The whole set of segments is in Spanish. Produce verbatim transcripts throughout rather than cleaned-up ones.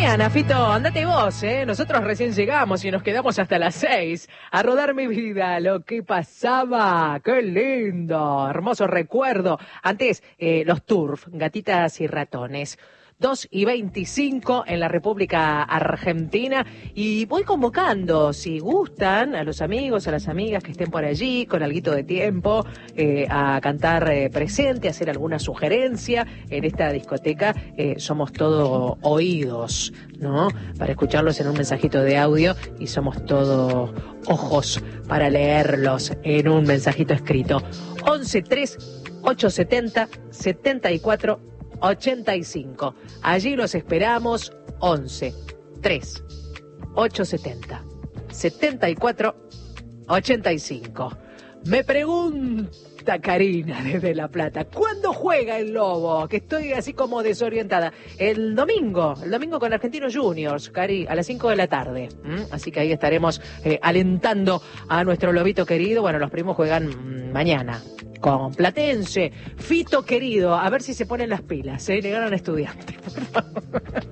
mañana, Fito, andate vos, ¿eh? Nosotros recién llegamos y nos quedamos hasta las seis a rodar mi vida, lo que pasaba. ¡Qué lindo! Hermoso recuerdo. Antes, eh, los turf, gatitas y ratones. dos y veinticinco en la República Argentina, y voy convocando, si gustan, a los amigos, a las amigas que estén por allí, con alguito de tiempo, eh, a cantar eh, presente, a hacer alguna sugerencia en esta discoteca. Eh, somos todo oídos, ¿no? Para escucharlos en un mensajito de audio, y somos todo ojos para leerlos en un mensajito escrito. once tres ochocientos setenta setenta y cuatro ochenta y cinco. Allí los esperamos. Once tres ochocientos setenta setenta y cuatro ochenta y cinco. Me pregunta Karina desde La Plata, ¿cuándo juega el Lobo? Que estoy así como desorientada. El domingo, el domingo con Argentinos Juniors, Cari, a las cinco de la tarde. ¿Mm? Así que ahí estaremos eh, alentando a nuestro lobito querido. Bueno, los primos juegan mmm, mañana con Platense. Fito querido, a ver si se ponen las pilas, ¿eh? Negaron a Estudiantes, por favor.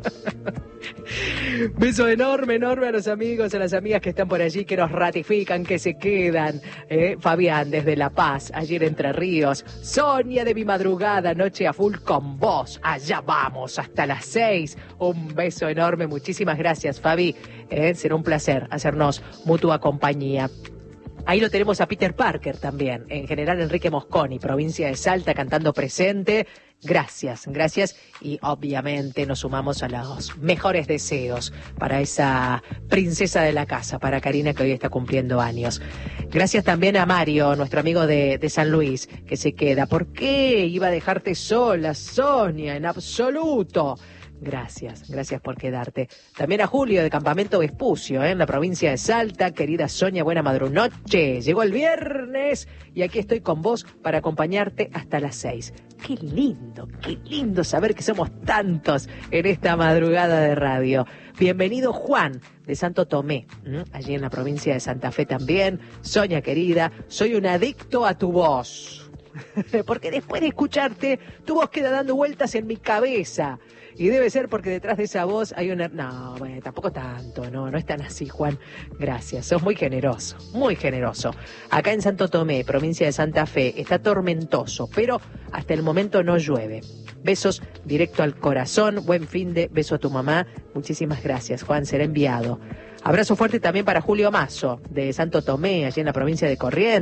Beso enorme, enorme a los amigos, a las amigas que están por allí, que nos ratifican, que se quedan. ¿eh? Fabián desde La Paz, ayer Entre Ríos. Sonia de mi madrugada, noche a full con vos. Allá vamos, hasta las seis. Un beso enorme, muchísimas gracias, Fabi. ¿eh? Será un placer hacernos mutua compañía. Ahí lo tenemos a Peter Parker también, en general Enrique Mosconi, provincia de Salta, cantando presente. Gracias, gracias, y obviamente nos sumamos a los mejores deseos para esa princesa de la casa, para Karina, que hoy está cumpliendo años. Gracias también a Mario, nuestro amigo de, de San Luis, que se queda. ¿Por qué iba a dejarte sola, Sonia? En absoluto. Gracias, gracias por quedarte. También a Julio de Campamento Vespucio, ¿eh? en la provincia de Salta. Querida Sonia, buena madrunoche. Llegó el viernes y aquí estoy con vos para acompañarte hasta las seis. Qué lindo, qué lindo saber que somos tantos en esta madrugada de radio. Bienvenido Juan de Santo Tomé, ¿eh? allí en la provincia de Santa Fe también. Sonia querida, soy un adicto a tu voz. Porque después de escucharte, tu voz queda dando vueltas en mi cabeza. Y debe ser porque detrás de esa voz hay una... No, bueno, tampoco tanto, no, no es tan así, Juan. Gracias, sos muy generoso, muy generoso. Acá en Santo Tomé, provincia de Santa Fe, está tormentoso, pero hasta el momento no llueve. Besos directo al corazón, buen fin de... Beso a tu mamá, muchísimas gracias, Juan, será enviado. Abrazo fuerte también para Julio Mazo, de Santo Tomé, allí en la provincia de Corrientes.